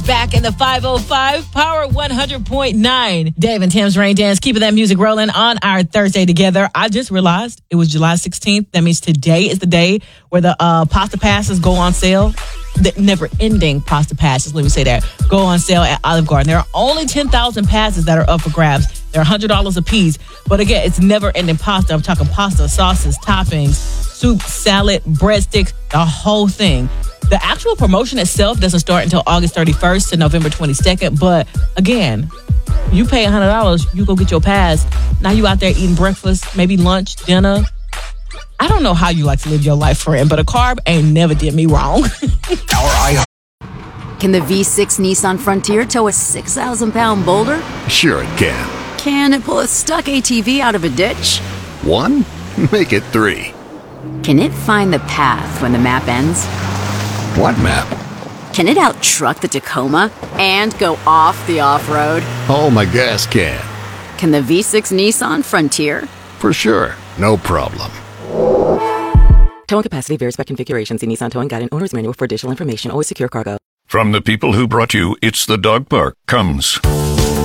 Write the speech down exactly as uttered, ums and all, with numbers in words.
back in the five oh five, Power one hundred point nine. Dave and Tim's Rain Dance, keeping that music rolling on our Thursday together. I just realized it was July sixteenth. That means today is the day where the uh, pasta passes go on sale. The never-ending pasta passes, let me say that, go on sale at Olive Garden. There are only ten thousand passes that are up for grabs. They're one hundred dollars a piece. But again, it's never-ending pasta. I'm talking pasta, sauces, toppings, soup, salad, breadsticks, the whole thing. The actual promotion itself doesn't start until August thirty-first to November twenty-second. But again, you pay one hundred dollars, you go get your pass. Now you out there eating breakfast, maybe lunch, dinner. I don't know how you like to live your life, friend, but a carb ain't never did me wrong. Can the V six Nissan Frontier tow a six thousand pound boulder? Sure it can. Can it pull a stuck A T V out of a ditch? One? Make it three. Can it find the path when the map ends? What map? Can it out-truck the Tacoma and go off the off-road? Oh, my gas can. Can the V six Nissan Frontier? For sure. No problem. Towing capacity varies by configuration. See Nissan Towing Guide and Owner's Manual for additional information. Always secure cargo. From the people who brought you It's the Dog Park comes